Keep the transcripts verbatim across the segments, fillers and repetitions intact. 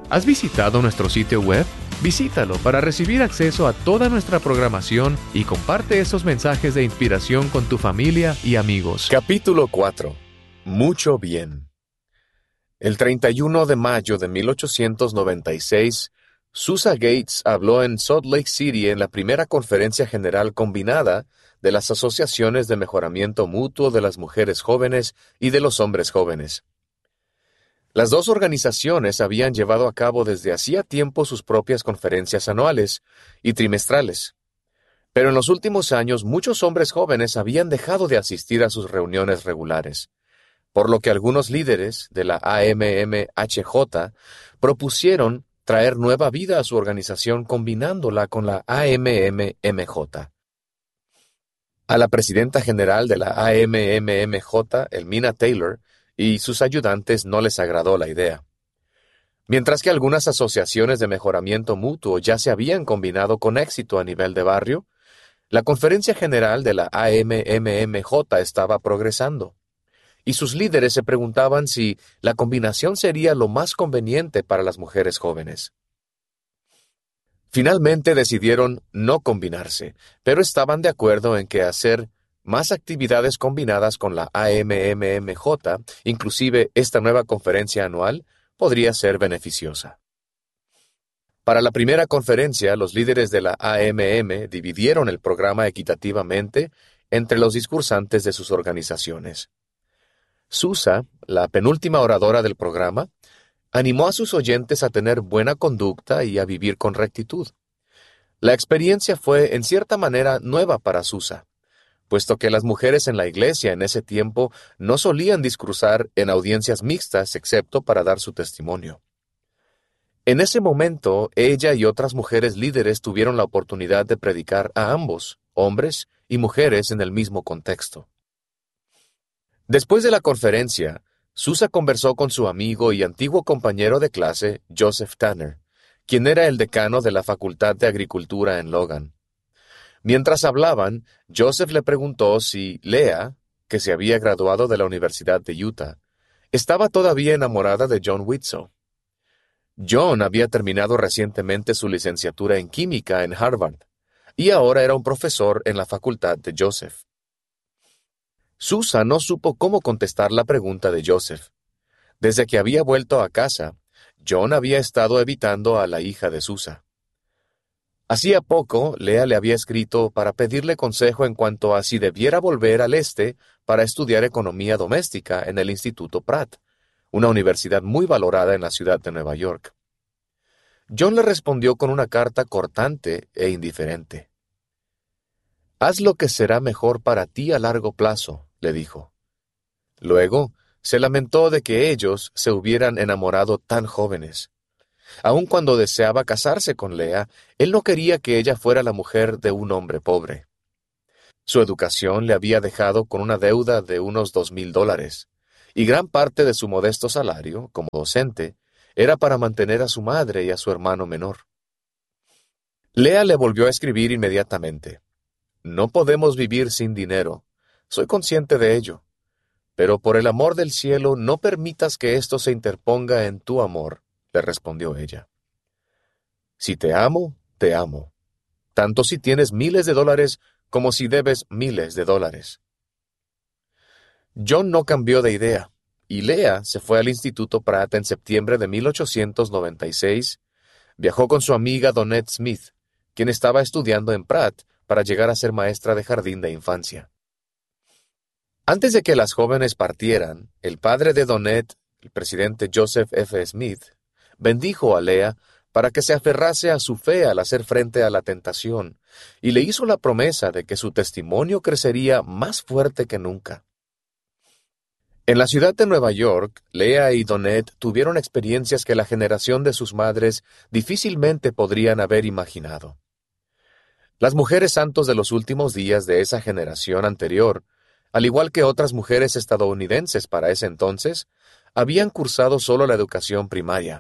¿Has visitado nuestro sitio web? Visítalo para recibir acceso a toda nuestra programación y comparte esos mensajes de inspiración con tu familia y amigos. Capítulo cuatro. Mucho bien. El treinta y uno de mayo de mil ochocientos noventa y seis, Susa Gates habló en Salt Lake City en la primera conferencia general combinada de las asociaciones de mejoramiento mutuo de las mujeres jóvenes y de los hombres jóvenes. Las dos organizaciones habían llevado a cabo desde hacía tiempo sus propias conferencias anuales y trimestrales, pero en los últimos años muchos hombres jóvenes habían dejado de asistir a sus reuniones regulares, por lo que algunos líderes de la A M M H J propusieron traer nueva vida a su organización combinándola con la A M M M J. A la presidenta general de la A M M M J, Elmina Taylor, y sus ayudantes no les agradó la idea. Mientras que algunas asociaciones de mejoramiento mutuo ya se habían combinado con éxito a nivel de barrio, la conferencia general de la A M M M J estaba progresando, y sus líderes se preguntaban si la combinación sería lo más conveniente para las mujeres jóvenes. Finalmente decidieron no combinarse, pero estaban de acuerdo en que hacer más actividades combinadas con la A M M M J, inclusive esta nueva conferencia anual, podría ser beneficiosa. Para la primera conferencia, los líderes de la A M M dividieron el programa equitativamente entre los discursantes de sus organizaciones. Susa, la penúltima oradora del programa, animó a sus oyentes a tener buena conducta y a vivir con rectitud. La experiencia fue, en cierta manera, nueva para Susa, puesto que las mujeres en la iglesia en ese tiempo no solían discursar en audiencias mixtas excepto para dar su testimonio. En ese momento, ella y otras mujeres líderes tuvieron la oportunidad de predicar a ambos, hombres y mujeres, en el mismo contexto. Después de la conferencia, Susa conversó con su amigo y antiguo compañero de clase, Joseph Tanner, quien era el decano de la Facultad de Agricultura en Logan. Mientras hablaban, Joseph le preguntó si Lea, que se había graduado de la Universidad de Utah, estaba todavía enamorada de John Widtsoe. John había terminado recientemente su licenciatura en química en Harvard, y ahora era un profesor en la facultad de Joseph. Susa no supo cómo contestar la pregunta de Joseph. Desde que había vuelto a casa, John había estado evitando a la hija de Susa. Hacía poco, Lea le había escrito para pedirle consejo en cuanto a si debiera volver al este para estudiar economía doméstica en el Instituto Pratt, una universidad muy valorada en la ciudad de Nueva York. John le respondió con una carta cortante e indiferente. «Haz lo que será mejor para ti a largo plazo», le dijo. Luego, se lamentó de que ellos se hubieran enamorado tan jóvenes. Aun cuando deseaba casarse con Lea, él no quería que ella fuera la mujer de un hombre pobre. Su educación le había dejado con una deuda de unos dos mil dólares, y gran parte de su modesto salario, como docente, era para mantener a su madre y a su hermano menor. Lea le volvió a escribir inmediatamente. «No podemos vivir sin dinero. Soy consciente de ello. Pero por el amor del cielo, no permitas que esto se interponga en tu amor», le respondió ella. «Si te amo, te amo, tanto si tienes miles de dólares como si debes miles de dólares». John no cambió de idea, y Lea se fue al Instituto Pratt en septiembre de mil ochocientos noventa y seis. Viajó con su amiga Donette Smith, quien estaba estudiando en Pratt para llegar a ser maestra de jardín de infancia. Antes de que las jóvenes partieran, el padre de Donette, el presidente Joseph F. Smith, bendijo a Lea para que se aferrase a su fe al hacer frente a la tentación, y le hizo la promesa de que su testimonio crecería más fuerte que nunca. En la ciudad de Nueva York, Lea y Donette tuvieron experiencias que la generación de sus madres difícilmente podrían haber imaginado. Las mujeres santos de los últimos días de esa generación anterior, al igual que otras mujeres estadounidenses para ese entonces, habían cursado solo la educación primaria.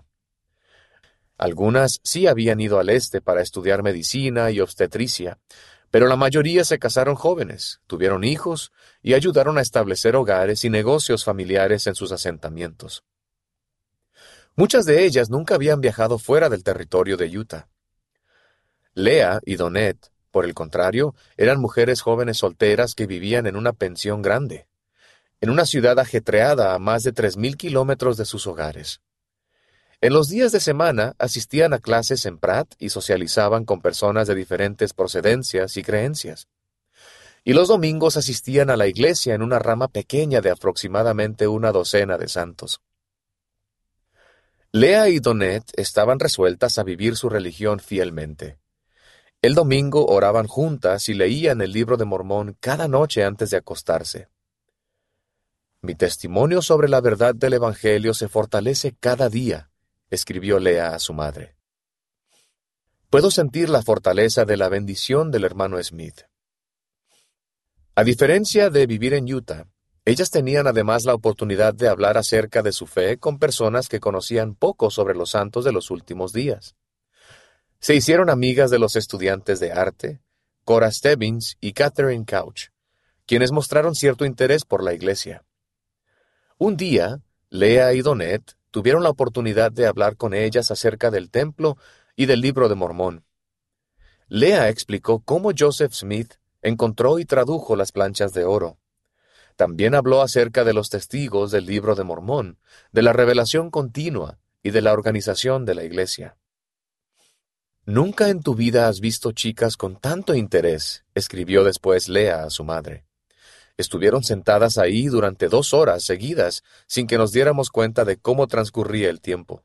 Algunas sí habían ido al este para estudiar medicina y obstetricia, pero la mayoría se casaron jóvenes, tuvieron hijos y ayudaron a establecer hogares y negocios familiares en sus asentamientos. Muchas de ellas nunca habían viajado fuera del territorio de Utah. Leah y Donette, por el contrario, eran mujeres jóvenes solteras que vivían en una pensión grande, en una ciudad ajetreada a más de tres mil kilómetros de sus hogares. En los días de semana asistían a clases en Pratt y socializaban con personas de diferentes procedencias y creencias. Y los domingos asistían a la iglesia en una rama pequeña de aproximadamente una docena de santos. Leah y Donette estaban resueltas a vivir su religión fielmente. El domingo oraban juntas y leían el libro de Mormón cada noche antes de acostarse. Mi testimonio sobre la verdad del Evangelio se fortalece cada día, escribió Leah a su madre. Puedo sentir la fortaleza de la bendición del hermano Smith. A diferencia de vivir en Utah, ellas tenían además la oportunidad de hablar acerca de su fe con personas que conocían poco sobre los santos de los últimos días. Se hicieron amigas de los estudiantes de arte, Cora Stebbins y Catherine Couch, quienes mostraron cierto interés por la iglesia. Un día, Leah y Donette tuvieron la oportunidad de hablar con ellas acerca del templo y del libro de Mormón. Leah explicó cómo Joseph Smith encontró y tradujo las planchas de oro. También habló acerca de los testigos del libro de Mormón, de la revelación continua y de la organización de la iglesia. «Nunca en tu vida has visto chicas con tanto interés», escribió después Leah a su madre. Estuvieron sentadas ahí durante dos horas seguidas sin que nos diéramos cuenta de cómo transcurría el tiempo.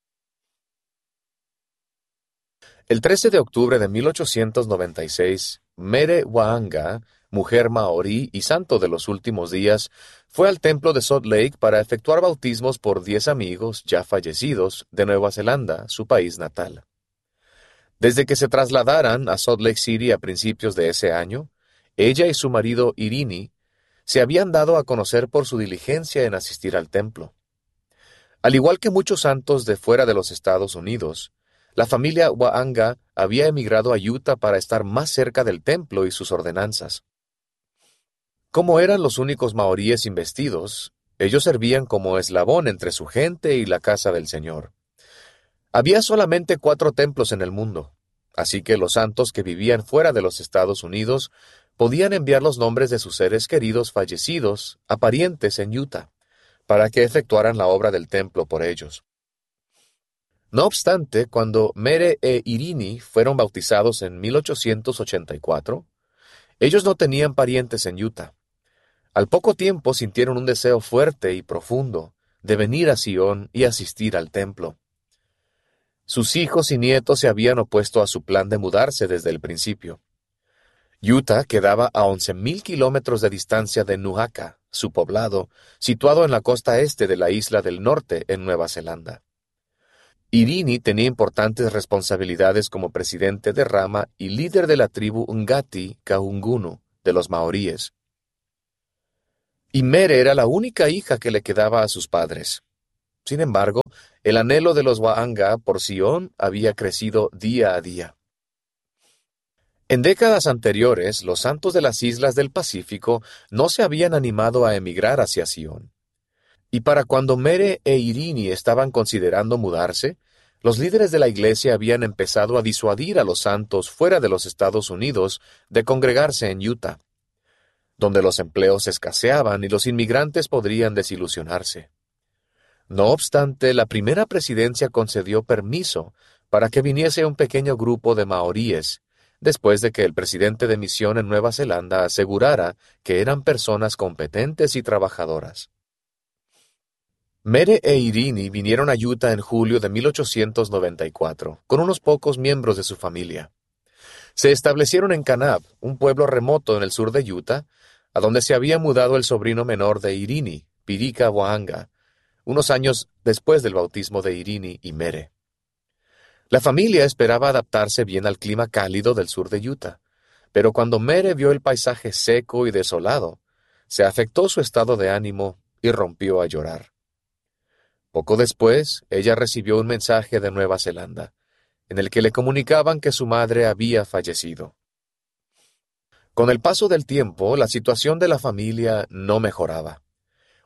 El trece de octubre de mil ochocientos noventa y seis, Mere Wahanga, mujer maorí y santo de los últimos días, fue al templo de Salt Lake para efectuar bautismos por diez amigos ya fallecidos de Nueva Zelanda, su país natal. Desde que se trasladaran a Salt Lake City a principios de ese año, ella y su marido Irini se habían dado a conocer por su diligencia en asistir al templo. Al igual que muchos santos de fuera de los Estados Unidos, la familia Wahanga había emigrado a Utah para estar más cerca del templo y sus ordenanzas. Como eran los únicos maoríes investidos, ellos servían como eslabón entre su gente y la casa del Señor. Había solamente cuatro templos en el mundo, así que los santos que vivían fuera de los Estados Unidos podían enviar los nombres de sus seres queridos fallecidos a parientes en Utah, para que efectuaran la obra del templo por ellos. No obstante, cuando Mere e Irini fueron bautizados en mil ochocientos ochenta y cuatro, ellos no tenían parientes en Utah. Al poco tiempo sintieron un deseo fuerte y profundo de venir a Sion y asistir al templo. Sus hijos y nietos se habían opuesto a su plan de mudarse desde el principio. Utah quedaba a once mil kilómetros de distancia de Nuhaka, su poblado, situado en la costa este de la isla del norte en Nueva Zelanda. Irini tenía importantes responsabilidades como presidente de rama y líder de la tribu Ngati Kahungunu de los maoríes. Y Mere era la única hija que le quedaba a sus padres. Sin embargo, el anhelo de los Wahanga por Sion había crecido día a día. En décadas anteriores, los santos de las islas del Pacífico no se habían animado a emigrar hacia Sion. Y para cuando Mere e Irini estaban considerando mudarse, los líderes de la iglesia habían empezado a disuadir a los santos fuera de los Estados Unidos de congregarse en Utah, donde los empleos escaseaban y los inmigrantes podrían desilusionarse. No obstante, la primera presidencia concedió permiso para que viniese un pequeño grupo de maoríes, después de que el presidente de misión en Nueva Zelanda asegurara que eran personas competentes y trabajadoras. Mere e Irini vinieron a Utah en julio de mil ochocientos noventa y cuatro, con unos pocos miembros de su familia. Se establecieron en Kanab, un pueblo remoto en el sur de Utah, a donde se había mudado el sobrino menor de Irini, Pirika Wahanga, unos años después del bautismo de Irini y Mere. La familia esperaba adaptarse bien al clima cálido del sur de Utah, pero cuando Mere vio el paisaje seco y desolado, se afectó su estado de ánimo y rompió a llorar. Poco después, ella recibió un mensaje de Nueva Zelanda, en el que le comunicaban que su madre había fallecido. Con el paso del tiempo, la situación de la familia no mejoraba.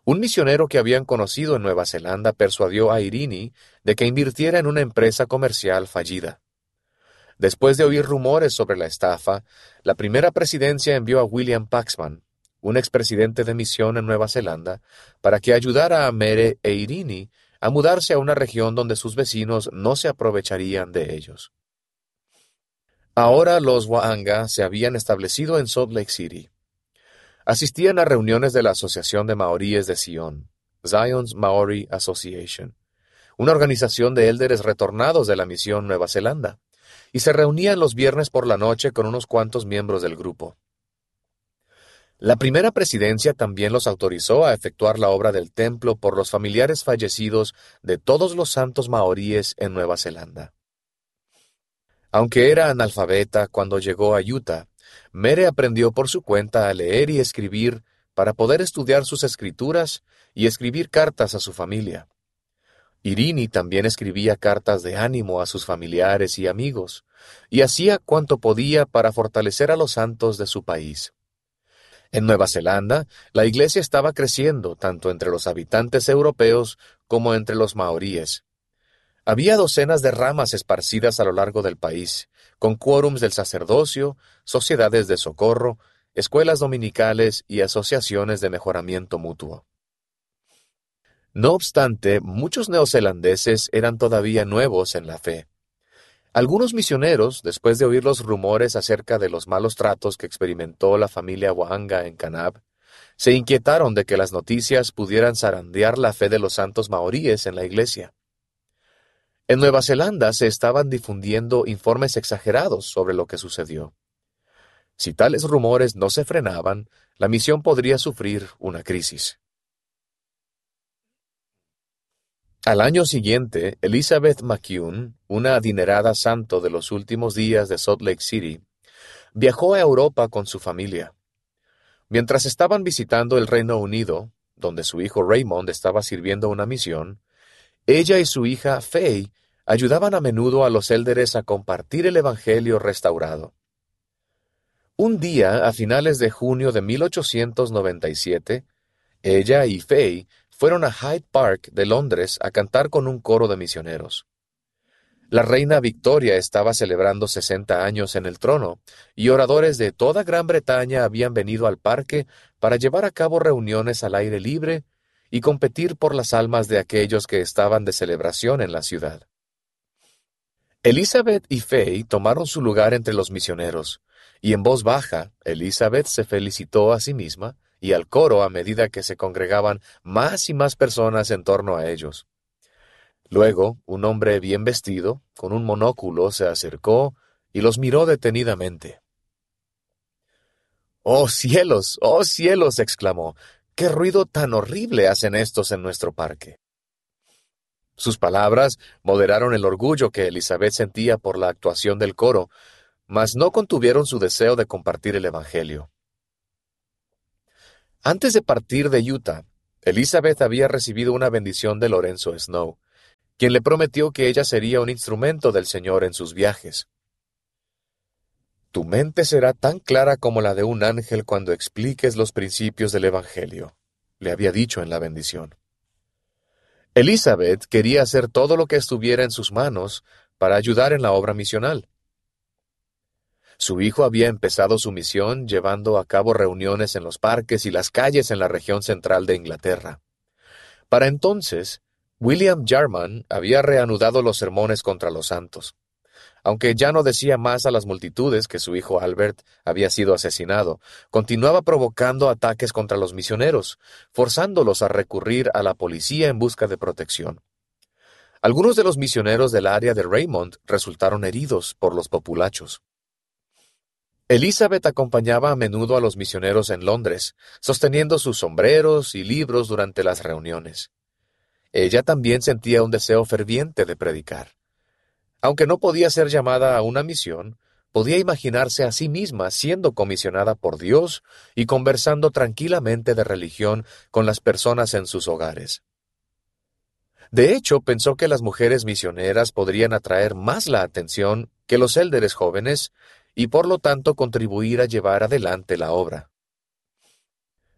Un misionero que habían conocido en Nueva Zelanda persuadió a Irini de que invirtiera en una empresa comercial fallida. Después de oír rumores sobre la estafa, la primera presidencia envió a William Paxman, un expresidente de misión en Nueva Zelanda, para que ayudara a Mere e Irini a mudarse a una región donde sus vecinos no se aprovecharían de ellos. Ahora los Wahanga se habían establecido en Salt Lake City. Asistían a reuniones de la Asociación de Maoríes de Sion, Zion's Maori Association, una organización de élderes retornados de la misión Nueva Zelanda, y se reunían los viernes por la noche con unos cuantos miembros del grupo. La primera presidencia también los autorizó a efectuar la obra del templo por los familiares fallecidos de todos los santos maoríes en Nueva Zelanda. Aunque era analfabeta cuando llegó a Utah, Mere aprendió por su cuenta a leer y escribir para poder estudiar sus escrituras y escribir cartas a su familia. Irini también escribía cartas de ánimo a sus familiares y amigos, y hacía cuanto podía para fortalecer a los santos de su país. En Nueva Zelanda, la iglesia estaba creciendo tanto entre los habitantes europeos como entre los maoríes. Había docenas de ramas esparcidas a lo largo del país, con quórums del sacerdocio, sociedades de socorro, escuelas dominicales y asociaciones de mejoramiento mutuo. No obstante, muchos neozelandeses eran todavía nuevos en la fe. Algunos misioneros, después de oír los rumores acerca de los malos tratos que experimentó la familia Wahanga en Kanab, se inquietaron de que las noticias pudieran zarandear la fe de los santos maoríes en la iglesia. En Nueva Zelanda se estaban difundiendo informes exagerados sobre lo que sucedió. Si tales rumores no se frenaban, la misión podría sufrir una crisis. Al año siguiente, Elizabeth McCune, una adinerada santo de los últimos días de Salt Lake City, viajó a Europa con su familia. Mientras estaban visitando el Reino Unido, donde su hijo Raymond estaba sirviendo una misión, ella y su hija Faye ayudaban a menudo a los élderes a compartir el Evangelio restaurado. Un día, a finales de junio de mil ochocientos noventa y siete, ella y Faye fueron a Hyde Park de Londres a cantar con un coro de misioneros. La reina Victoria estaba celebrando sesenta años en el trono, y oradores de toda Gran Bretaña habían venido al parque para llevar a cabo reuniones al aire libre y competir por las almas de aquellos que estaban de celebración en la ciudad. Elizabeth y Faye tomaron su lugar entre los misioneros, y en voz baja, Elizabeth se felicitó a sí misma y al coro a medida que se congregaban más y más personas en torno a ellos. Luego, un hombre bien vestido, con un monóculo, se acercó y los miró detenidamente. ¡Oh cielos! ¡Oh cielos! —exclamó. —¡Qué ruido tan horrible hacen estos en nuestro parque! Sus palabras moderaron el orgullo que Elizabeth sentía por la actuación del coro, mas no contuvieron su deseo de compartir el Evangelio. Antes de partir de Utah, Elizabeth había recibido una bendición de Lorenzo Snow, quien le prometió que ella sería un instrumento del Señor en sus viajes. Tu mente será tan clara como la de un ángel cuando expliques los principios del Evangelio, le había dicho en la bendición. Elizabeth quería hacer todo lo que estuviera en sus manos para ayudar en la obra misional. Su hijo había empezado su misión llevando a cabo reuniones en los parques y las calles en la región central de Inglaterra. Para entonces, William Jarman había reanudado los sermones contra los santos. Aunque ya no decía más a las multitudes que su hijo Albert había sido asesinado, continuaba provocando ataques contra los misioneros, forzándolos a recurrir a la policía en busca de protección. Algunos de los misioneros del área de Raymond resultaron heridos por los populachos. Elizabeth acompañaba a menudo a los misioneros en Londres, sosteniendo sus sombreros y libros durante las reuniones. Ella también sentía un deseo ferviente de predicar. Aunque no podía ser llamada a una misión, podía imaginarse a sí misma siendo comisionada por Dios y conversando tranquilamente de religión con las personas en sus hogares. De hecho, pensó que las mujeres misioneras podrían atraer más la atención que los élderes jóvenes y por lo tanto contribuir a llevar adelante la obra.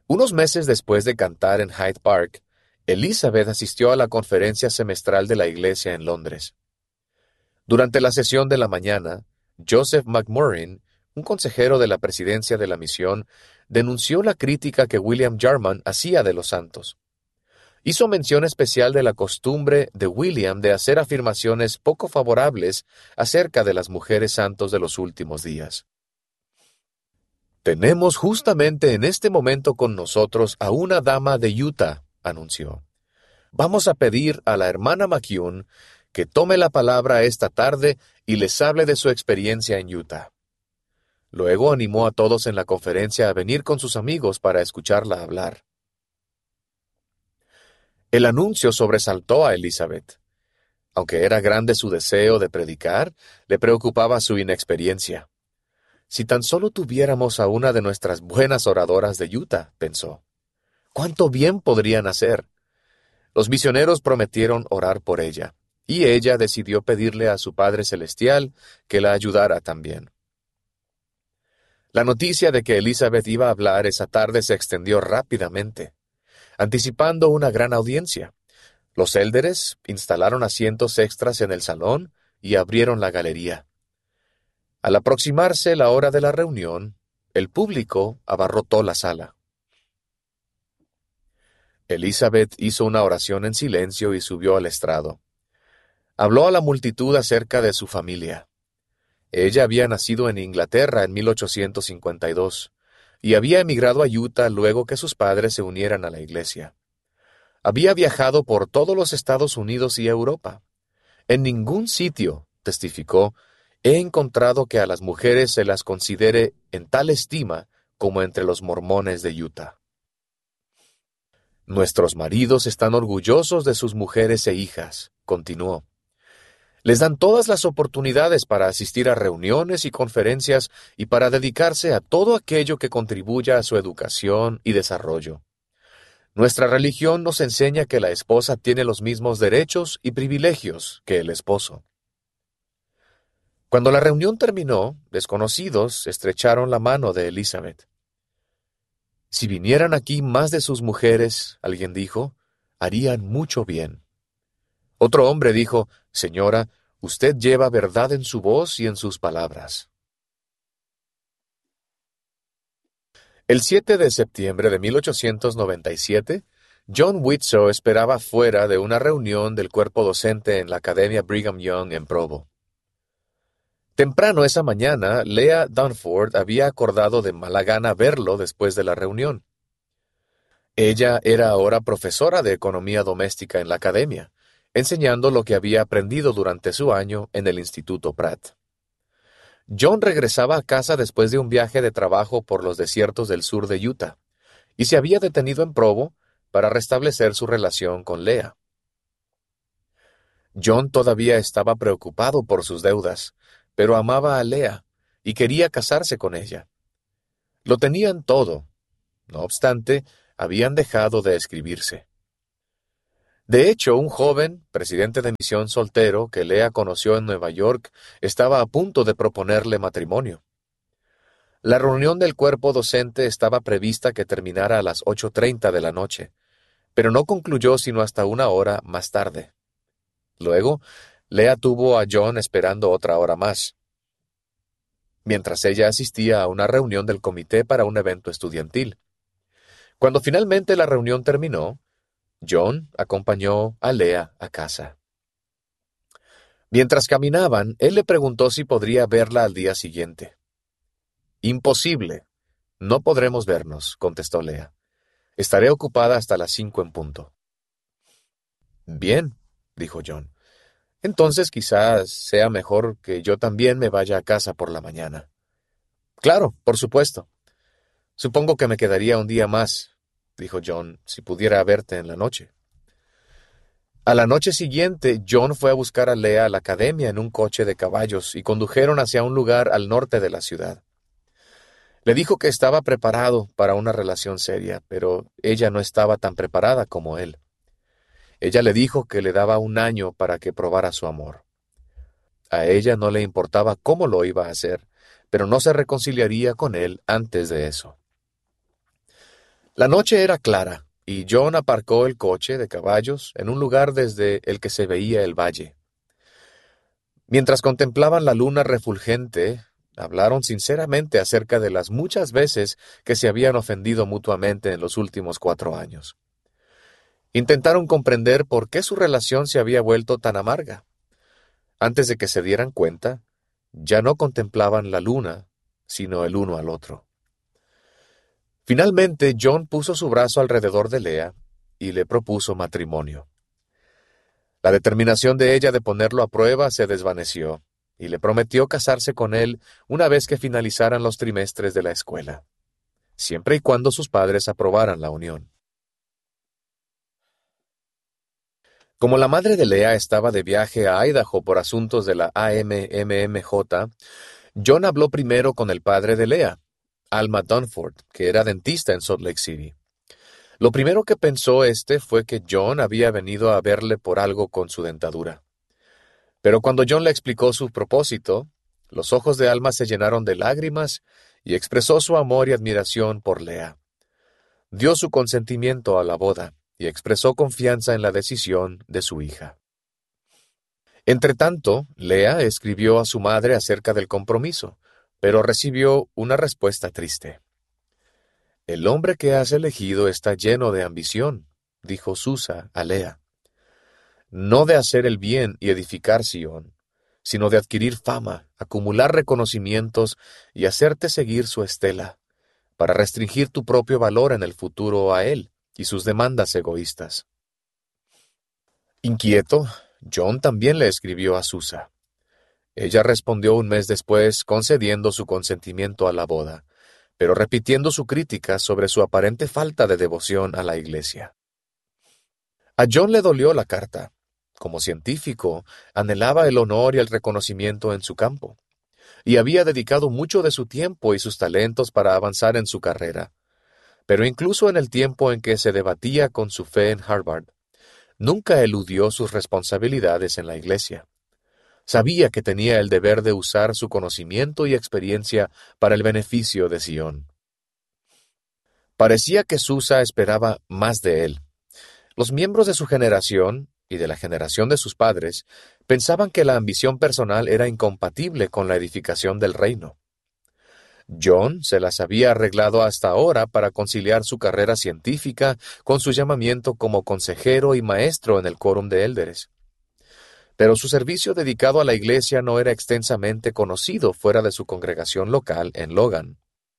Unos meses después de cantar en Hyde Park, Elizabeth asistió a la conferencia semestral de la iglesia en Londres. Durante la sesión de la mañana, Joseph McMurrin, un consejero de la presidencia de la misión, denunció la crítica que William Jarman hacía de los santos. Hizo mención especial de la costumbre de William de hacer afirmaciones poco favorables acerca de las mujeres santos de los últimos días. «Tenemos justamente en este momento con nosotros a una dama de Utah», anunció. «Vamos a pedir a la hermana McCune que tome la palabra esta tarde y les hable de su experiencia en Utah». Luego animó a todos en la conferencia a venir con sus amigos para escucharla hablar. El anuncio sobresaltó a Elizabeth. Aunque era grande su deseo de predicar, le preocupaba su inexperiencia. «Si tan solo tuviéramos a una de nuestras buenas oradoras de Utah», pensó. «¿Cuánto bien podrían hacer?» Los misioneros prometieron orar por ella, y ella decidió pedirle a su Padre Celestial que la ayudara también. La noticia de que Elizabeth iba a hablar esa tarde se extendió rápidamente, anticipando una gran audiencia. Los élderes instalaron asientos extras en el salón y abrieron la galería. Al aproximarse la hora de la reunión, el público abarrotó la sala. Elizabeth hizo una oración en silencio y subió al estrado. Habló a la multitud acerca de su familia. Ella había nacido en Inglaterra en mil ochocientos cincuenta y dos y había emigrado a Utah luego que sus padres se unieran a la iglesia. Había viajado por todos los Estados Unidos y Europa. En ningún sitio, testificó, he encontrado que a las mujeres se las considere en tal estima como entre los mormones de Utah. Nuestros maridos están orgullosos de sus mujeres e hijas, continuó. Les dan todas las oportunidades para asistir a reuniones y conferencias y para dedicarse a todo aquello que contribuya a su educación y desarrollo. Nuestra religión nos enseña que la esposa tiene los mismos derechos y privilegios que el esposo. Cuando la reunión terminó, desconocidos estrecharon la mano de Elizabeth. «Si vinieran aquí más de sus mujeres», alguien dijo, «harían mucho bien». Otro hombre dijo, «Señora, usted lleva verdad en su voz y en sus palabras». El siete de septiembre de mil ochocientos noventa y siete, John Widtsoe esperaba fuera de una reunión del cuerpo docente en la Academia Brigham Young en Provo. Temprano esa mañana, Leah Dunford había acordado de mala gana verlo después de la reunión. Ella era ahora profesora de economía doméstica en la academia, enseñando lo que había aprendido durante su año en el Instituto Pratt. John regresaba a casa después de un viaje de trabajo por los desiertos del sur de Utah, y se había detenido en Provo para restablecer su relación con Leah. John todavía estaba preocupado por sus deudas, pero amaba a Leah y quería casarse con ella. Lo tenían todo. No obstante, habían dejado de escribirse. De hecho, un joven, presidente de misión soltero, que Leah conoció en Nueva York, estaba a punto de proponerle matrimonio. La reunión del cuerpo docente estaba prevista que terminara a las ocho treinta de la noche, pero no concluyó sino hasta una hora más tarde. Luego, Leah tuvo a John esperando otra hora más, mientras ella asistía a una reunión del comité para un evento estudiantil. Cuando finalmente la reunión terminó, John acompañó a Leah a casa. Mientras caminaban, él le preguntó si podría verla al día siguiente. «Imposible. No podremos vernos», contestó Leah. «Estaré ocupada hasta las cinco en punto». «Bien», dijo John. «Entonces quizás sea mejor que yo también me vaya a casa por la mañana». «Claro, por supuesto. Supongo que me quedaría un día más», dijo John, «si pudiera verte en la noche». A la noche siguiente, John fue a buscar a Leah a la academia en un coche de caballos y condujeron hacia un lugar al norte de la ciudad. Le dijo que estaba preparado para una relación seria, pero ella no estaba tan preparada como él. Ella le dijo que le daba un año para que probara su amor. A ella no le importaba cómo lo iba a hacer, pero no se reconciliaría con él antes de eso. La noche era clara, y John aparcó el coche de caballos en un lugar desde el que se veía el valle. Mientras contemplaban la luna refulgente, hablaron sinceramente acerca de las muchas veces que se habían ofendido mutuamente en los últimos cuatro años. Intentaron comprender por qué su relación se había vuelto tan amarga. Antes de que se dieran cuenta, ya no contemplaban la luna, sino el uno al otro. Finalmente, John puso su brazo alrededor de Leah y le propuso matrimonio. La determinación de ella de ponerlo a prueba se desvaneció, y le prometió casarse con él una vez que finalizaran los trimestres de la escuela, siempre y cuando sus padres aprobaran la unión. Como la madre de Leah estaba de viaje a Idaho por asuntos de la A M M M J, John habló primero con el padre de Leah, Alma Dunford, que era dentista en Salt Lake City. Lo primero que pensó éste fue que John había venido a verle por algo con su dentadura. Pero cuando John le explicó su propósito, los ojos de Alma se llenaron de lágrimas y expresó su amor y admiración por Leah. Dio su consentimiento a la boda y expresó confianza en la decisión de su hija. Entretanto, Leah escribió a su madre acerca del compromiso, pero recibió una respuesta triste. «El hombre que has elegido está lleno de ambición», dijo Susa a Leah. «No de hacer el bien y edificar Sión, sino de adquirir fama, acumular reconocimientos y hacerte seguir su estela, para restringir tu propio valor en el futuro a él y sus demandas egoístas». Inquieto, John también le escribió a Susa. Ella respondió un mes después concediendo su consentimiento a la boda, pero repitiendo su crítica sobre su aparente falta de devoción a la iglesia. A John le dolió la carta. Como científico, anhelaba el honor y el reconocimiento en su campo, y había dedicado mucho de su tiempo y sus talentos para avanzar en su carrera. Pero incluso en el tiempo en que se debatía con su fe en Harvard, nunca eludió sus responsabilidades en la iglesia. Sabía que tenía el deber de usar su conocimiento y experiencia para el beneficio de Sion. Parecía que Susa esperaba más de él. Los miembros de su generación y de la generación de sus padres pensaban que la ambición personal era incompatible con la edificación del reino. John se las había arreglado hasta ahora para conciliar su carrera científica con su llamamiento como consejero y maestro en el quórum de élderes. Pero su servicio dedicado a la iglesia no era extensamente conocido fuera de su congregación local en Logan.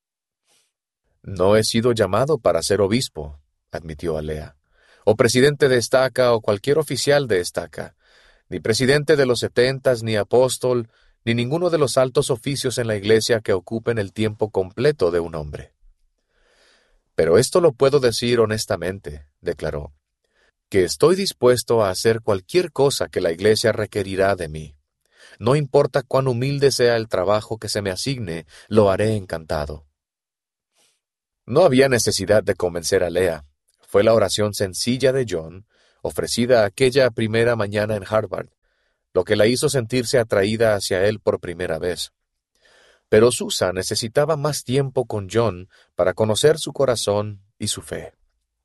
«No he sido llamado para ser obispo», admitió a Leah, «o presidente de estaca o cualquier oficial de estaca, ni presidente de los setentas, ni apóstol, ni ninguno de los altos oficios en la iglesia que ocupen el tiempo completo de un hombre. Pero esto lo puedo decir honestamente», declaró, «que estoy dispuesto a hacer cualquier cosa que la iglesia requerirá de mí. No importa cuán humilde sea el trabajo que se me asigne, lo haré encantado». No había necesidad de convencer a Leah. Fue la oración sencilla de John, ofrecida aquella primera mañana en Harvard, lo que la hizo sentirse atraída hacia él por primera vez. Pero Susa necesitaba más tiempo con John para conocer su corazón y su fe.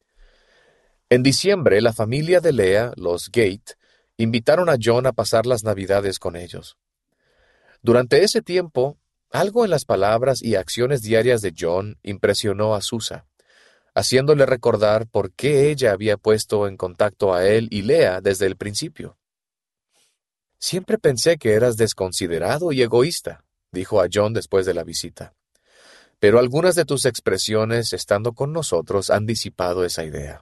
En diciembre, la familia de Leah, los Gate, invitaron a John a pasar las Navidades con ellos. Durante ese tiempo, algo en las palabras y acciones diarias de John impresionó a Susa, haciéndole recordar por qué ella había puesto en contacto a él y Leah desde el principio. «Siempre pensé que eras desconsiderado y egoísta», dijo a John después de la visita. «Pero algunas de tus expresiones estando con nosotros han disipado esa idea».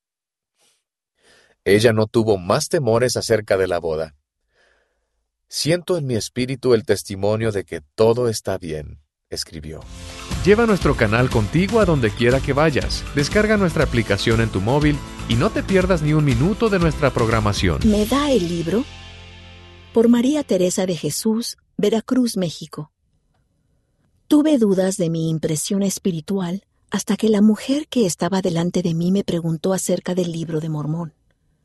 Ella no tuvo más temores acerca de la boda. «Siento en mi espíritu el testimonio de que todo está bien», escribió. Lleva nuestro canal contigo a donde quiera que vayas. Descarga nuestra aplicación en tu móvil y no te pierdas ni un minuto de nuestra programación. ¿Me da el libro? Por María Teresa de Jesús, Veracruz, México. Tuve dudas de mi impresión espiritual hasta que la mujer que estaba delante de mí me preguntó acerca del libro de Mormón.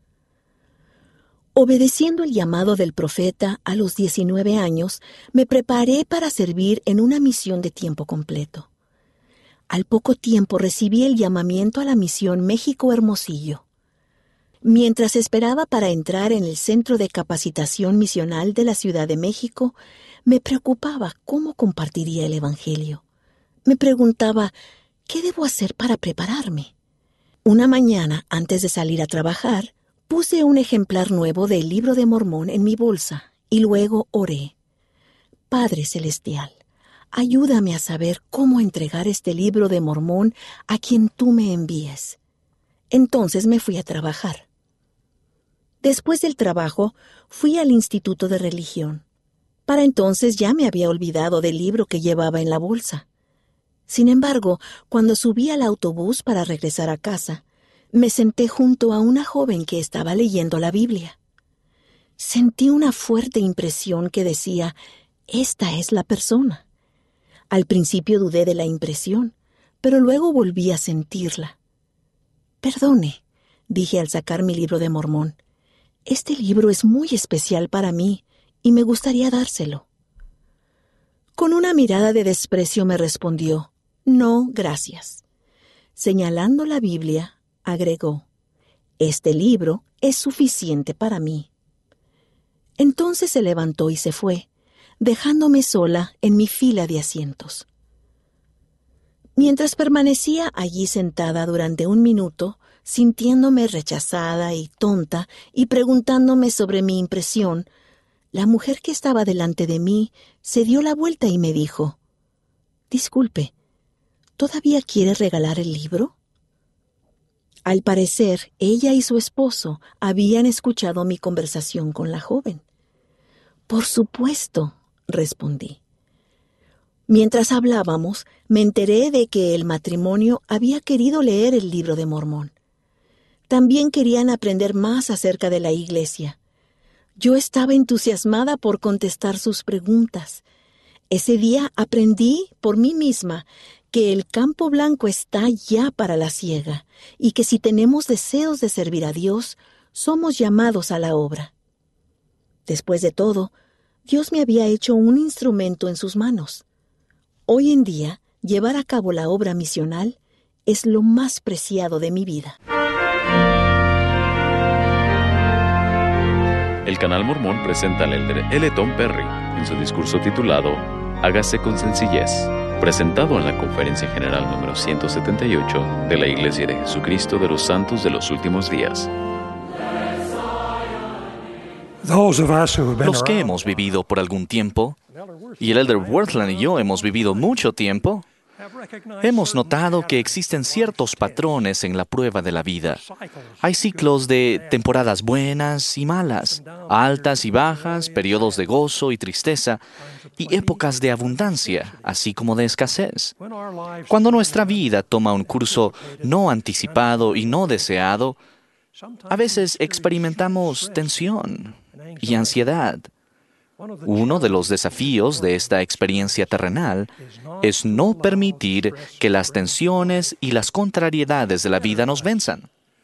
Obedeciendo el llamado del profeta a los diecinueve años, me preparé para servir en una misión de tiempo completo. Al poco tiempo recibí el llamamiento a la misión México Hermosillo. Mientras esperaba para entrar en el Centro de Capacitación Misional de la Ciudad de México, me preocupaba cómo compartiría el Evangelio. Me preguntaba, ¿qué debo hacer para prepararme? Una mañana, antes de salir a trabajar, puse un ejemplar nuevo del Libro de Mormón en mi bolsa y luego oré. Padre Celestial, ayúdame a saber cómo entregar este Libro de Mormón a quien tú me envíes. Entonces me fui a trabajar. Después del trabajo, fui al Instituto de Religión. Para entonces ya me había olvidado del libro que llevaba en la bolsa. Sin embargo, cuando subí al autobús para regresar a casa, me senté junto a una joven que estaba leyendo la Biblia. Sentí una fuerte impresión que decía, esta es la persona. Al principio dudé de la impresión, pero luego volví a sentirla. Perdone, dije al sacar mi libro de Mormón. Este libro es muy especial para mí y me gustaría dárselo. Con una mirada de desprecio me respondió, no, gracias. Señalando la Biblia, agregó, este libro es suficiente para mí. Entonces se levantó y se fue, dejándome sola en mi fila de asientos. Mientras permanecía allí sentada durante un minuto, sintiéndome rechazada y tonta y preguntándome sobre mi impresión, la mujer que estaba delante de mí se dio la vuelta y me dijo, «Disculpe, ¿todavía quiere regalar el libro?» Al parecer, ella y su esposo habían escuchado mi conversación con la joven. «Por supuesto», respondí. Mientras hablábamos, me enteré de que el matrimonio había querido leer el Libro de Mormón. También querían aprender más acerca de la iglesia. Yo estaba entusiasmada por contestar sus preguntas. Ese día aprendí por mí misma que el campo blanco está ya para la siega y que si tenemos deseos de servir a Dios, somos llamados a la obra. Después de todo, Dios me había hecho un instrumento en sus manos. Hoy en día, llevar a cabo la obra misional es lo más preciado de mi vida. El Canal Mormón presenta al elder L. Tom Perry en su discurso titulado Hágase con sencillez, presentado en la Conferencia General número ciento setenta y ocho de la Iglesia de Jesucristo de los Santos de los Últimos Días. Los que hemos vivido por algún tiempo, y el elder Worthland y yo hemos vivido mucho tiempo, hemos notado que existen ciertos patrones en la prueba de la vida. Hay ciclos de temporadas buenas y malas, altas y bajas, periodos de gozo y tristeza, y épocas de abundancia, así como de escasez. Cuando nuestra vida toma un curso no anticipado y no deseado, a veces experimentamos tensión y ansiedad. Uno de los desafíos de esta experiencia terrenal es no permitir que las tensiones y las contrariedades de la vida nos venzan.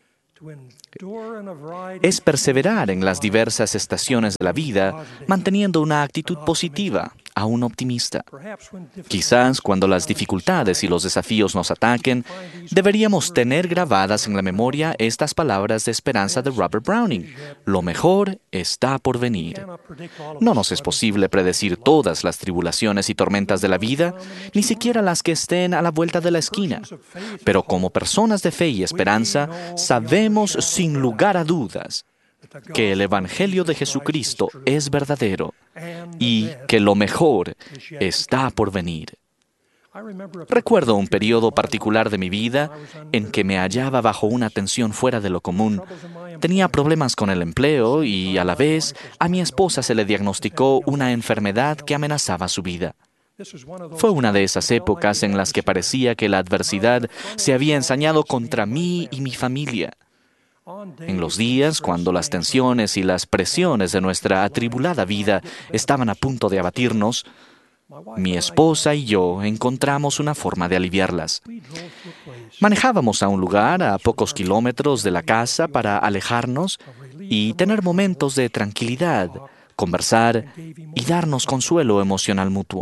Es perseverar en las diversas estaciones de la vida, manteniendo una actitud positiva, aún optimista. Quizás cuando las dificultades y los desafíos nos ataquen, deberíamos tener grabadas en la memoria estas palabras de esperanza de Robert Browning: lo mejor está por venir. No nos es posible predecir todas las tribulaciones y tormentas de la vida, ni siquiera las que estén a la vuelta de la esquina. Pero como personas de fe y esperanza, sabemos sin lugar a dudas que el Evangelio de Jesucristo es verdadero y que lo mejor está por venir. Recuerdo un periodo particular de mi vida en que me hallaba bajo una tensión fuera de lo común. Tenía problemas con el empleo y, a la vez, a mi esposa se le diagnosticó una enfermedad que amenazaba su vida. Fue una de esas épocas en las que parecía que la adversidad se había ensañado contra mí y mi familia. En los días cuando las tensiones y las presiones de nuestra atribulada vida estaban a punto de abatirnos, mi esposa y yo encontramos una forma de aliviarlas. Manejábamos a un lugar a pocos kilómetros de la casa para alejarnos y tener momentos de tranquilidad, conversar y darnos consuelo emocional mutuo.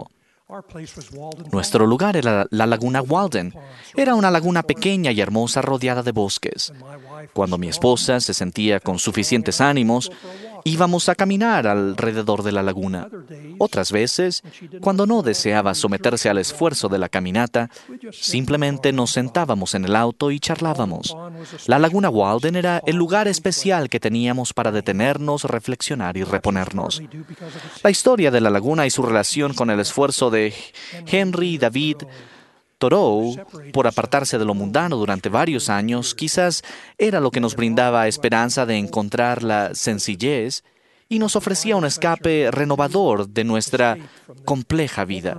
Nuestro lugar era la laguna Walden. Era una laguna pequeña y hermosa rodeada de bosques. Cuando mi esposa se sentía con suficientes ánimos, íbamos a caminar alrededor de la laguna. Otras veces, cuando no deseaba someterse al esfuerzo de la caminata, simplemente nos sentábamos en el auto y charlábamos. La laguna Walden era el lugar especial que teníamos para detenernos, reflexionar y reponernos. La historia de la laguna y su relación con el esfuerzo de Henry David Thoreau por apartarse de lo mundano durante varios años, quizás era lo que nos brindaba esperanza de encontrar la sencillez y nos ofrecía un escape renovador de nuestra compleja vida.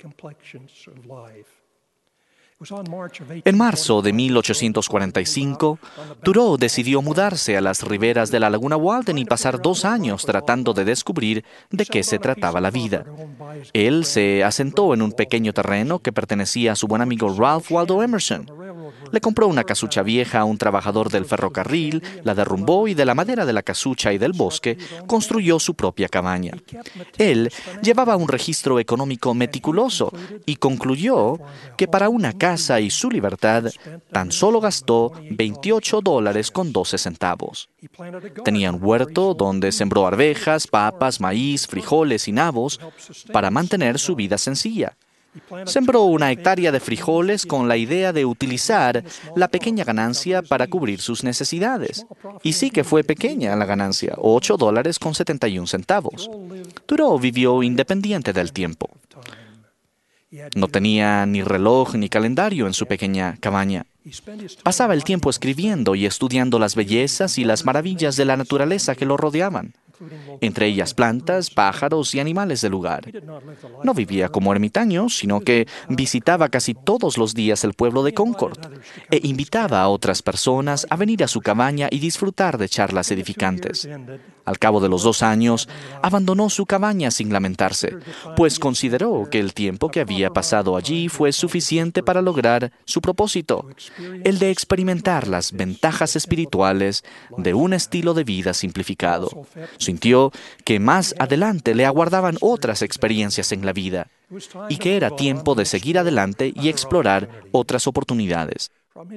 En marzo de mil ochocientos cuarenta y cinco, Thoreau decidió mudarse a las riberas de la laguna Walden y pasar dos años tratando de descubrir de qué se trataba la vida. Él se asentó en un pequeño terreno que pertenecía a su buen amigo Ralph Waldo Emerson. Le compró una casucha vieja a un trabajador del ferrocarril, la derrumbó y de la madera de la casucha y del bosque construyó su propia cabaña. Él llevaba un registro económico meticuloso y concluyó que para una casa y su libertad tan solo gastó veintiocho dólares con doce centavos. Tenía un huerto donde sembró arvejas, papas, maíz, frijoles y nabos para mantener su vida sencilla. Sembró una hectárea de frijoles con la idea de utilizar la pequeña ganancia para cubrir sus necesidades. Y sí que fue pequeña la ganancia, ocho dólares con setenta y un centavos. Thoreau vivió independiente del tiempo. No tenía ni reloj ni calendario en su pequeña cabaña. Pasaba el tiempo escribiendo y estudiando las bellezas y las maravillas de la naturaleza que lo rodeaban, entre ellas plantas, pájaros y animales del lugar. No vivía como ermitaño, sino que visitaba casi todos los días el pueblo de Concord e invitaba a otras personas a venir a su cabaña y disfrutar de charlas edificantes. Al cabo de los dos años, abandonó su cabaña sin lamentarse, pues consideró que el tiempo que había pasado allí fue suficiente para lograr su propósito, el de experimentar las ventajas espirituales de un estilo de vida simplificado. Sintió que más adelante le aguardaban otras experiencias en la vida y que era tiempo de seguir adelante y explorar otras oportunidades.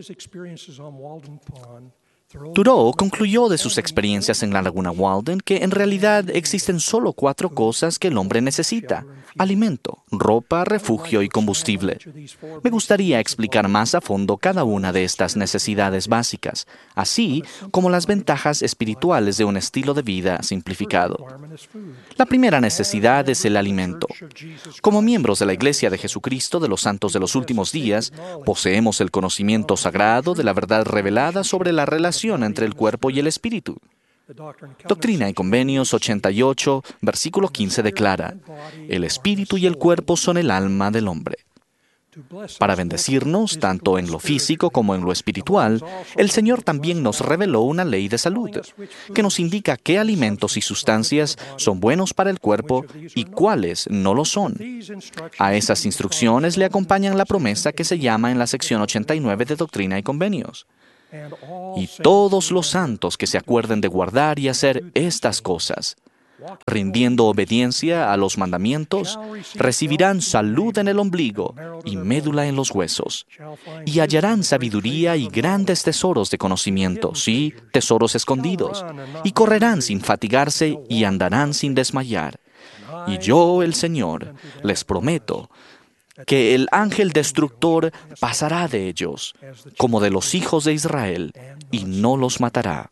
Thoreau concluyó de sus experiencias en la laguna Walden que en realidad existen solo cuatro cosas que el hombre necesita: alimento, ropa, refugio y combustible. Me gustaría explicar más a fondo cada una de estas necesidades básicas, así como las ventajas espirituales de un estilo de vida simplificado. La primera necesidad es el alimento. Como miembros de la Iglesia de Jesucristo de los Santos de los Últimos Días, poseemos el conocimiento sagrado de la verdad revelada sobre la relación entre el cuerpo y el espíritu. Doctrina y Convenios ochenta y ocho, versículo quince declara: el espíritu y el cuerpo son el alma del hombre. Para bendecirnos, tanto en lo físico como en lo espiritual, el Señor también nos reveló una ley de salud, que nos indica qué alimentos y sustancias son buenos para el cuerpo y cuáles no lo son. A esas instrucciones le acompañan la promesa que se llama en la sección ochenta y nueve de Doctrina y Convenios: y todos los santos que se acuerden de guardar y hacer estas cosas, rindiendo obediencia a los mandamientos, recibirán salud en el ombligo y médula en los huesos, y hallarán sabiduría y grandes tesoros de conocimiento, sí, tesoros escondidos, y correrán sin fatigarse y andarán sin desmayar. Y yo, el Señor, les prometo que el ángel destructor pasará de ellos, como de los hijos de Israel, y no los matará.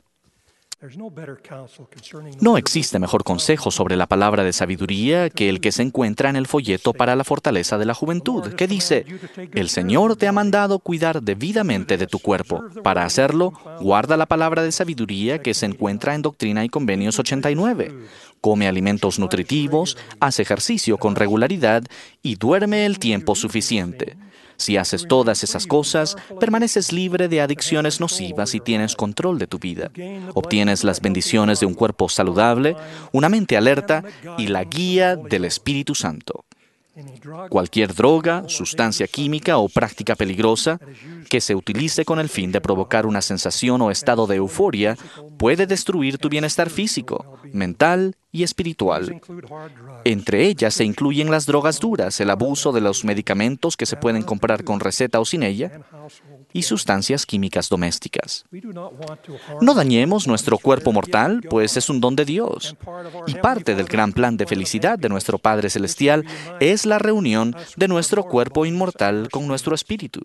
No existe mejor consejo sobre la palabra de sabiduría que el que se encuentra en el folleto para la fortaleza de la juventud, que dice: el Señor te ha mandado cuidar debidamente de tu cuerpo. Para hacerlo, guarda la palabra de sabiduría que se encuentra en Doctrina y Convenios ochenta y nueve. Come alimentos nutritivos, haz ejercicio con regularidad y duerme el tiempo suficiente. Si haces todas esas cosas, permaneces libre de adicciones nocivas y tienes control de tu vida. Obtienes las bendiciones de un cuerpo saludable, una mente alerta y la guía del Espíritu Santo. Cualquier droga, sustancia química o práctica peligrosa que se utilice con el fin de provocar una sensación o estado de euforia puede destruir tu bienestar físico, mental y y espiritual. Entre ellas se incluyen las drogas duras, el abuso de los medicamentos que se pueden comprar con receta o sin ella, y sustancias químicas domésticas. No dañemos nuestro cuerpo mortal, pues es un don de Dios. Y parte del gran plan de felicidad de nuestro Padre Celestial es la reunión de nuestro cuerpo inmortal con nuestro espíritu.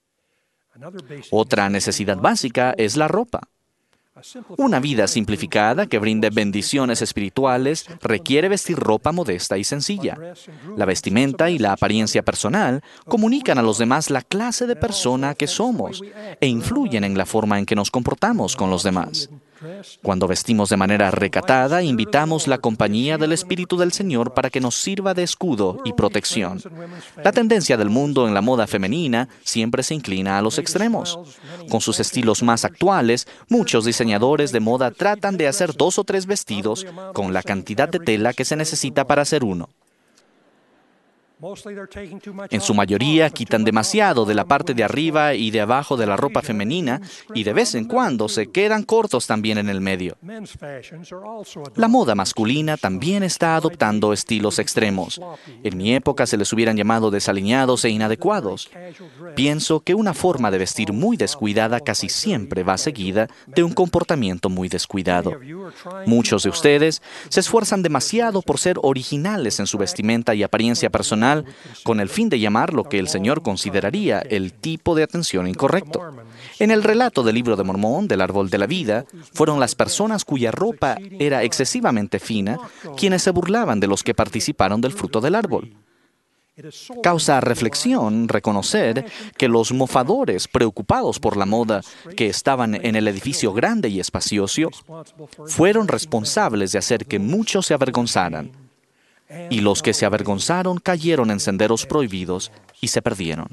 Otra necesidad básica es la ropa. Una vida simplificada que brinde bendiciones espirituales requiere vestir ropa modesta y sencilla. La vestimenta y la apariencia personal comunican a los demás la clase de persona que somos e influyen en la forma en que nos comportamos con los demás. Cuando vestimos de manera recatada, invitamos la compañía del Espíritu del Señor para que nos sirva de escudo y protección. La tendencia del mundo en la moda femenina siempre se inclina a los extremos. Con sus estilos más actuales, muchos diseñadores de moda tratan de hacer dos o tres vestidos con la cantidad de tela que se necesita para hacer uno. En su mayoría quitan demasiado de la parte de arriba y de abajo de la ropa femenina y de vez en cuando se quedan cortos también en el medio. La moda masculina también está adoptando estilos extremos. En mi época se les hubieran llamado desaliñados e inadecuados. Pienso que una forma de vestir muy descuidada casi siempre va seguida de un comportamiento muy descuidado. Muchos de ustedes se esfuerzan demasiado por ser originales en su vestimenta y apariencia personal con el fin de llamar lo que el Señor consideraría el tipo de atención incorrecto. En el relato del Libro de Mormón, del Árbol de la Vida, fueron las personas cuya ropa era excesivamente fina quienes se burlaban de los que participaron del fruto del árbol. Causa reflexión reconocer que los mofadores preocupados por la moda que estaban en el edificio grande y espacioso fueron responsables de hacer que muchos se avergonzaran. Y los que se avergonzaron cayeron en senderos prohibidos y se perdieron.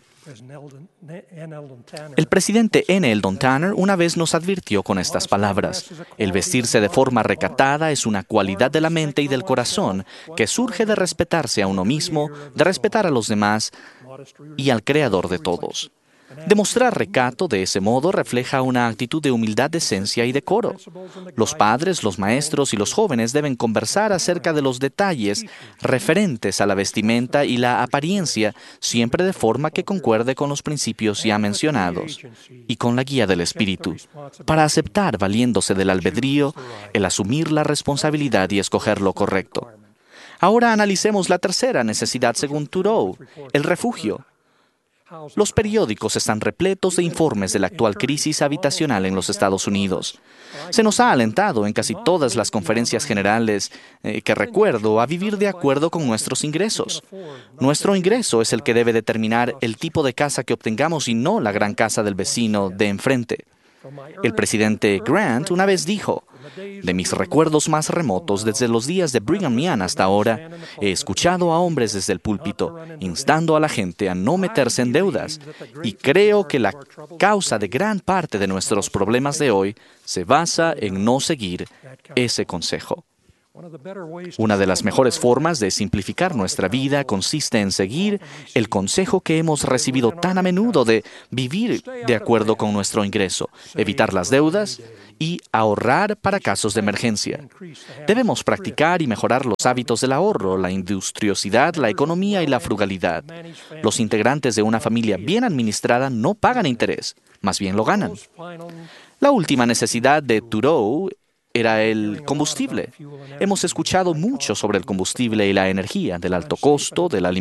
El presidente N. Eldon Tanner una vez nos advirtió con estas palabras: el vestirse de forma recatada es una cualidad de la mente y del corazón que surge de respetarse a uno mismo, de respetar a los demás y al Creador de todos. Demostrar recato de ese modo refleja una actitud de humildad, decencia y decoro. Los padres, los maestros y los jóvenes deben conversar acerca de los detalles referentes a la vestimenta y la apariencia, siempre de forma que concuerde con los principios ya mencionados y con la guía del Espíritu, para aceptar, valiéndose del albedrío, el asumir la responsabilidad y escoger lo correcto. Ahora analicemos la tercera necesidad según Thoreau, el refugio. Los periódicos están repletos de informes de la actual crisis habitacional en los Estados Unidos. Se nos ha alentado en casi todas las conferencias generales eh, que recuerdo a vivir de acuerdo con nuestros ingresos. Nuestro ingreso es el que debe determinar el tipo de casa que obtengamos y no la gran casa del vecino de enfrente. El presidente Grant una vez dijo: de mis recuerdos más remotos, desde los días de Brigham Young hasta ahora, he escuchado a hombres desde el púlpito instando a la gente a no meterse en deudas, y creo que la causa de gran parte de nuestros problemas de hoy se basa en no seguir ese consejo. Una de las mejores formas de simplificar nuestra vida consiste en seguir el consejo que hemos recibido tan a menudo de vivir de acuerdo con nuestro ingreso, evitar las deudas y ahorrar para casos de emergencia. Debemos practicar y mejorar los hábitos del ahorro, la industriosidad, la economía y la frugalidad. Los integrantes de una familia bien administrada no pagan interés, más bien lo ganan. La última necesidad de Thoreau era el combustible. Hemos escuchado mucho sobre el combustible y la energía, del alto costo, de la